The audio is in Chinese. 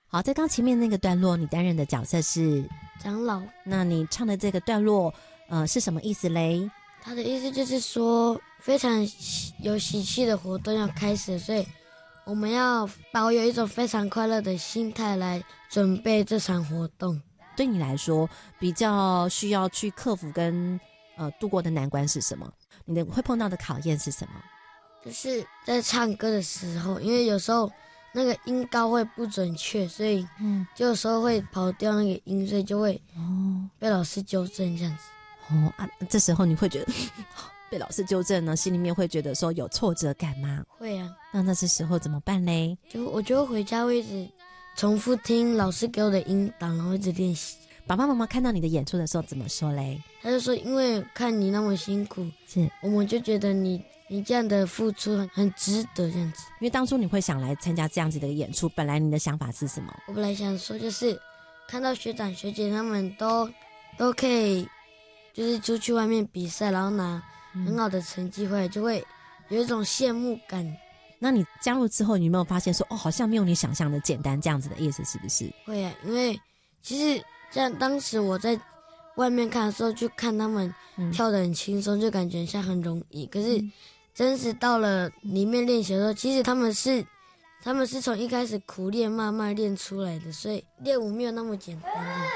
好，在刚前面那个段落，你担任的角色是长老。 那你唱的这个段落，是什么意思嘞？ 他的意思就是说，非常有喜气的活动要开始，所以我们要保有一种非常快乐的心态来准备这场活动。 对你来说，比较需要去克服跟度过的难关是什么？你会碰到的考验是什么？ 就是在唱歌的时候，因为有时候那个音高会不准确，所以就有时候会跑掉那个音，所以就会被老师纠正这样子。 这时候你会觉得被老师纠正呢，心里面会觉得说有挫折感吗？ 会啊。 那这时候怎么办嘞？ 我就会回家会一直重复听老师给我的音档，然后一直练习。 爸爸妈妈看到你的演出的时候怎么说嘞？ 他就说，因为看你那么辛苦，我们就觉得你这样的付出很值得这样子。 因为当初你会想来参加这样子的演出，本来你的想法是什么？ 我本来想说就是看到学长学姐他们都可以就是出去外面比赛，然后拿很好的成绩回来，就会有一种羡慕感。 那你加入之后，你有没有发现说好像没有你想象的简单，这样子的意思是不是？ 会啊，因为其实像当时我在外面看的时候，就看他们跳得很轻松，就感觉像很容易。可是真实到了里面练习的时候，其实他们是从一开始苦练慢慢练出来的，所以练舞没有那么简单的。